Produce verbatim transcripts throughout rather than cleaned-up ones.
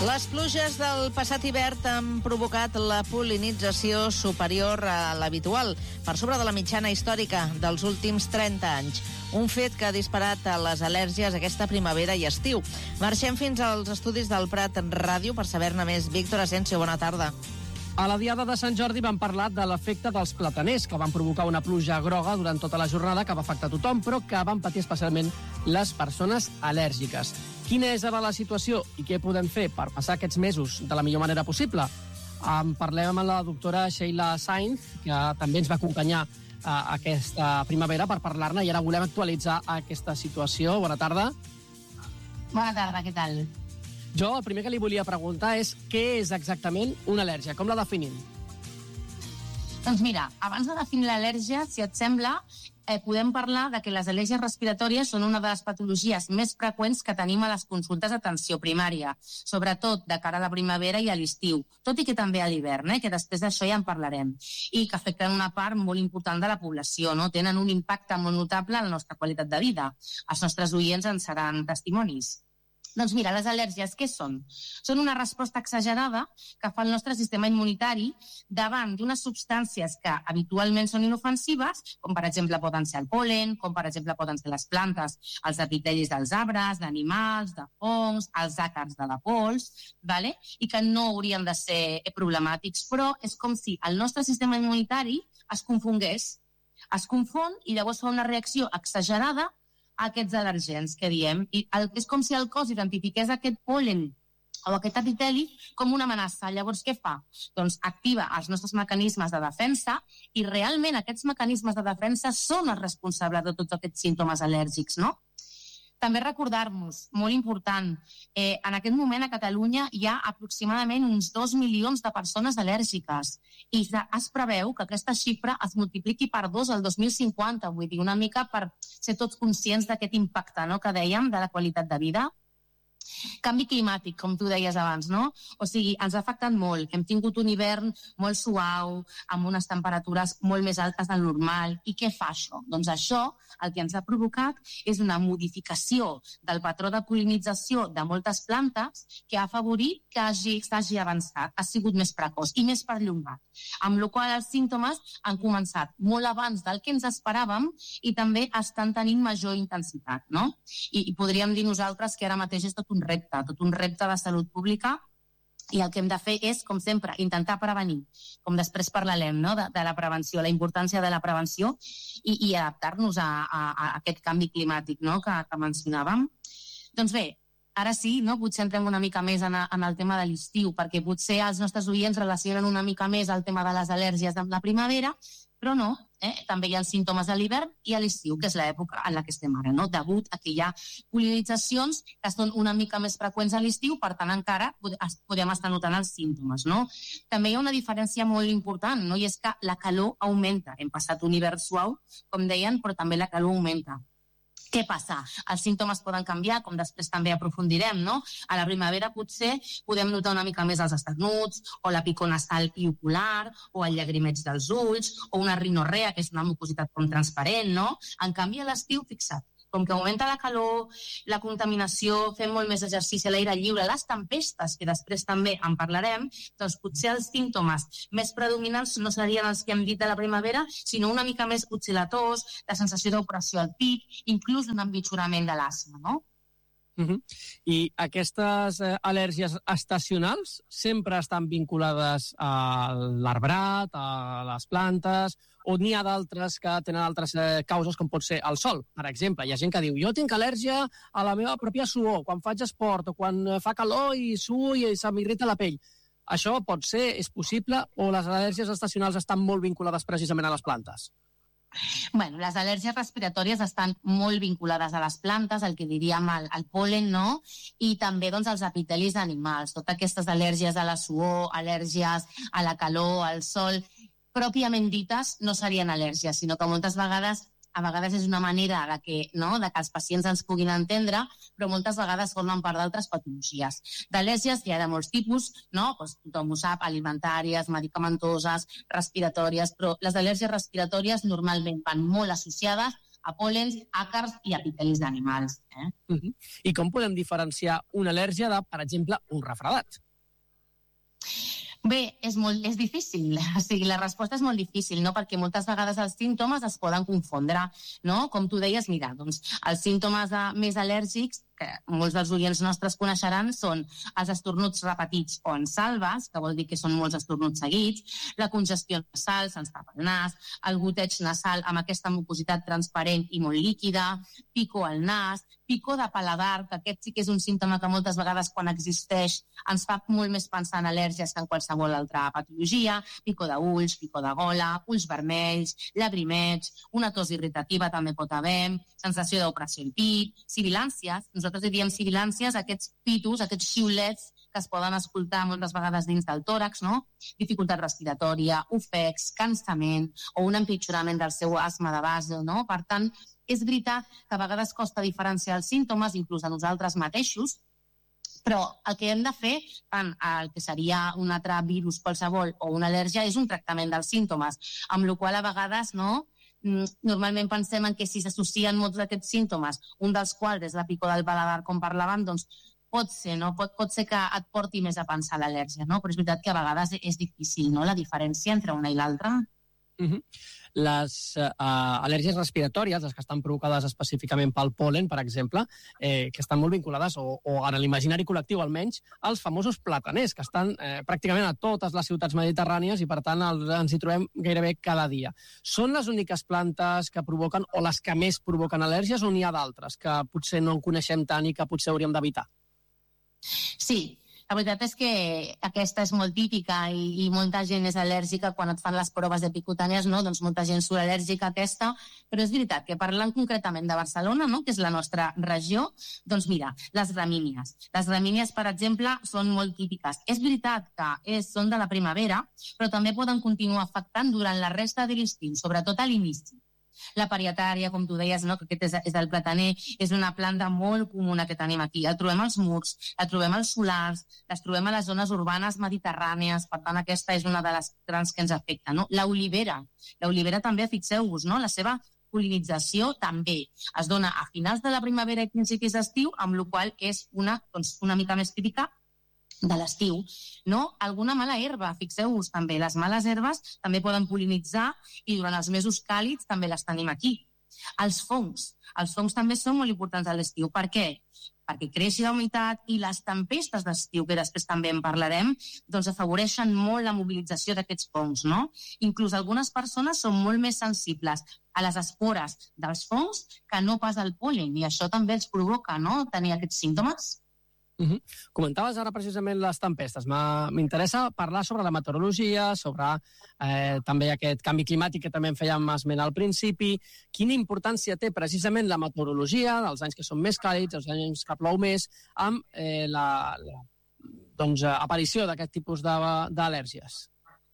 Les pluges del passat hivern han provocat la pol·linització superior a l'habitual, per sobre de la mitjana històrica dels últims trenta anys. Un fet que ha disparat a les al·lèrgies aquesta primavera i estiu. Marxem fins als estudis del Prat Ràdio per saber-ne més. Víctor Asensio, bona tarda. A la Diada de Sant Jordi vam parlar de l'efecte dels plataners, que van provocar una pluja groga durant tota la jornada que va afectar tothom, però que van patir especialment les persones al·lèrgiques. Quina és ara la situació i què podem fer per passar aquests mesos de la millor manera possible? En parlem amb la doctora Sheila Sainz, que també ens va acompanyar a aquesta primavera per parlar-ne, i ara volem actualitzar aquesta situació. Bona tarda. Bona tarda, què tal? Jo el primer que li volia preguntar és què és exactament una al·lèrgia, com la definim? Doncs mira, abans de definir l'al·lèrgia, si et sembla, eh, podem parlar de que les al·lèrgies respiratòries són una de les patologies més freqüents que tenim a les consultes d'atenció primària, sobretot de cara a la primavera i a l'estiu, tot i que també a l'hivern, eh, que després d'això ja en parlarem, i que afecten una part molt important de la població, no? Tenen un impacte molt notable en la nostra qualitat de vida. Els nostres oients en seran testimonis. Doncs mira, les al·lèrgies, què són? Són una resposta exagerada que fa el nostre sistema immunitari davant d'unes substàncies que habitualment són inofensives, com per exemple poden ser el pol·len, com per exemple poden ser les plantes, els epitelis dels arbres, d'animals, de fongs, els àcars de la pols, vale? I que no haurien de ser problemàtics, però és com si el nostre sistema immunitari es confongués, es confon i llavors fa una reacció exagerada a aquests al·lèrgens que diem, i el, és com si el cos identifiqués aquest pol·len o aquest epiteli com una amenaça. Llavors, què fa? Doncs activa els nostres mecanismes de defensa i realment aquests mecanismes de defensa són els responsables de tots aquests símptomes al·lèrgics, no? També recordar-nos, molt important, eh, en aquest moment a Catalunya hi ha aproximadament uns dos milions de persones al·lèrgiques i es preveu que aquesta xifra es multipliqui per dos al dos mil cinquanta, vull dir, una mica per ser tots conscients d'aquest impacte, no?, que dèiem, de la qualitat de vida. Canvi climàtic, com tu deies abans, no? O sigui, ens ha afectat molt. Hem tingut un hivern molt suau, amb unes temperatures molt més altes del normal. I què fa això? Doncs això, el que ens ha provocat és una modificació del patró de pol·linització de moltes plantes que ha afavorit que hagi, s'hagi avançat, ha sigut més precoç i més perllongat. Amb la qual cosa els símptomes han començat molt abans del que ens esperàvem i també estan tenint major intensitat, no? I, i podríem dir nosaltres que ara mateix és tot un repte, tot un repte de salut pública, i el que hem de fer és, com sempre, intentar prevenir, com després parlarem, no?, de, de la prevenció, la importància de la prevenció i, i adaptar-nos a, a, a aquest canvi climàtic, no?, que, que mencionàvem. Doncs bé, ara sí, no?, potser entrem una mica més en, a, en el tema de l'estiu, perquè potser els nostres oients relacionen una mica més el tema de les al·lèrgies amb la primavera, però no, eh? També hi ha els símptomes de l'hivern i a l'estiu, que és l'època en la que estem ara, no? Degut a que hi ha pol·linitzacions que són una mica més freqüents a l'estiu, per tant encara podem estar notant els símptomes, no? També hi ha una diferència molt important, no? I és que la calor augmenta. Hem passat un hivern suau, com deien, però també la calor augmenta. Què passa? Els símptomes poden canviar, com després també aprofundirem, no? A la primavera potser podem notar una mica més els esternuts, o la picor nasal i ocular, o el llagrimeig dels ulls, o una rinorrea, que és una mucositat com transparent, no? En canvi, a l'estiu, fixa't, com que augmenta la calor, la contaminació, fem molt més exercici a l'aire lliure, les tempestes, que després també en parlarem, doncs potser els símptomes més predominants no serien els que hem dit de la primavera, sinó una mica més potser la tos, la sensació d'opressió al pit, inclús un empitjorament de l'asma, no? Uh-huh. I aquestes eh, al·lèrgies estacionals sempre estan vinculades a l'arbrat, a les plantes, o n'hi ha d'altres que tenen altres eh, causes, com pot ser el sol, per exemple? Hi ha gent que diu, jo tinc al·lèrgia a la meva pròpia suor, quan faig esport, o quan fa calor i suo i se m'irrita la pell. Això pot ser, és possible, o les al·lèrgies estacionals estan molt vinculades precisament a les plantes? Bueno, les al·lèrgies respiratòries estan molt vinculades a les plantes, el que diríem el, el pol·len, no? I també doncs, els epitelis d'animals. Totes aquestes al·lèrgies a la suor, al·lèrgies a la calor, al sol, pròpiament dites no serien al·lèrgies, sinó que moltes vegades a vegades és una manera de que, no, de que els pacients ens puguin entendre, però moltes vegades formen part d'altres patologies. D'al·lèrgies hi ha de molts tipus, no? Pues, tothom ho sap, alimentàries, medicamentoses, respiratòries, però les al·lèrgies respiratòries normalment van molt associades a pol·lens, àcars i epitelis d'animals. Eh? Uh-huh. I com podem diferenciar una al·lèrgia de, per exemple, un refredat? Bé, és, molt, és difícil. O sigui, la resposta és molt difícil, no? Perquè moltes vegades els símptomes es poden confondre. No? Com tu deies, mira, doncs, els símptomes de, més al·lèrgics, que molts dels oients nostres coneixeran, són els estornuts repetits o en salves, que vol dir que són molts estornuts seguits, la congestió nasal, se'ns tapa el nas, el goteig nasal amb aquesta mucositat transparent i molt líquida, pico al nas, pico de paladar, que aquest sí que és un símptoma que moltes vegades quan existeix ens fa molt més pensar en al·lèrgies que en qualsevol altra patologia, pico d'ulls, pico de gola, ulls vermells, llagrimeig, una tos irritativa també pot haver, sensació d'opressió al pit, sibilàncies, nosaltres diem sibilàncies, aquests pitos, aquests xiulets que es poden escoltar moltes vegades dins del tòrax, no? Dificultat respiratòria, ofecs, cansament o un empitjorament del seu asma de base, no? Per tant, és veritat que a vegades costa diferenciar els símptomes, inclús a nosaltres mateixos, però el que hem de fer, tant el que seria un altre virus qualsevol o una al·lèrgia, és un tractament dels símptomes, amb la qual cosa a vegades, no?, normalment pensem en que si s'associen molts d'aquests símptomes, un dels quals és la picor del paladar, com parlàvem, doncs pot ser, no? Pot, pot ser que et porti més a pensar l'al·lèrgia, no? Però és veritat que a vegades és difícil, no?, la diferència entre una i l'altra. Uh-huh. Les uh, al·lèrgies respiratòries, les que estan provocades específicament pel pol·len, per exemple, eh, que estan molt vinculades, o, o en l'imaginari col·lectiu almenys, als famosos plataners, que estan eh, pràcticament a totes les ciutats mediterrànies i, per tant, els, ens hi trobem gairebé cada dia. Són les úniques plantes que provoquen, o les que més provoquen al·lèrgies, o n'hi ha d'altres que potser no en coneixem tant i que potser hauríem d'evitar? Sí. La veritat és que aquesta és molt típica i, i molta gent és al·lèrgica quan et fan les proves epicutànies, no? Doncs molta gent surt al·lèrgica a aquesta, però és veritat que parlant concretament de Barcelona, no?, que és la nostra regió, doncs mira, les gramínies. Les gramínies, per exemple, són molt típiques. És veritat que és, són de la primavera, però també poden continuar afectant durant la resta de l'estiu, sobretot a l'inici. La parietària, com tu deies, no?, que aquest és, és el plataner, és una planta molt comuna que tenim aquí. La trobem als murs, la trobem als solars, les trobem a les zones urbanes mediterrànies, per tant aquesta és una de les grans que ens afecta, no? L'olivera, l'olivera també, fixeu-vos, no?, la seva pol·linització també es dona a finals de la primavera i principis d'estiu, amb la qual cosa és una, doncs, una mica més típica de l'estiu, no? Alguna mala herba, fixeu-vos també, les males herbes també poden pol·linitzar i durant els mesos càlids també les tenim aquí. Els fongs, els fongs també són molt importants a l'estiu. Per què? Perquè creixi la humitat i les tempestes d'estiu, que després també en parlarem, doncs afavoreixen molt la mobilització d'aquests fongs, no? Inclús algunes persones són molt més sensibles a les espores dels fongs que no pas al pol·len, i això també els provoca, no?, tenir aquests símptomes. Uh-huh. Comentaves ara precisament les tempestes. M'interessa parlar sobre la meteorologia, sobre eh, també aquest canvi climàtic que també en fèiem esment al principi. Quina importància té precisament la meteorologia dels anys que són més càlids, els anys que plou més, amb eh, la, la doncs, aparició d'aquest tipus d'al·lèrgies?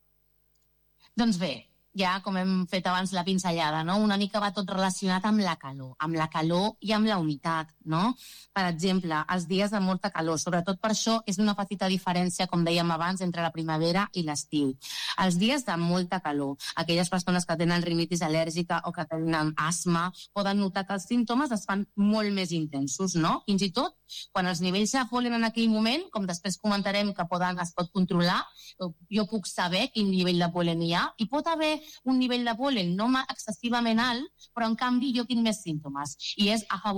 Doncs bé, ja, com hem fet abans la pinzellada, no? Una mica va tot relacionat amb la calor, amb la calor i amb la humitat, no? Per exemple, els dies de molta calor, sobretot per això és una petita diferència, com dèiem abans, entre la primavera i l'estiu. Els dies de molta calor, aquelles persones que tenen rinitis al·lèrgica o que tenen asma, poden notar que els símptomes es fan molt més intensos, no? Fins i tot, quan els nivells de pol·len en aquell moment, com després comentarem que poden, es pot controlar, jo puc saber quin nivell de pol·len hi ha, i pot haver un nivell de pol·len no excessivament alt, però en canvi jo tinc més símptomes, i és a favor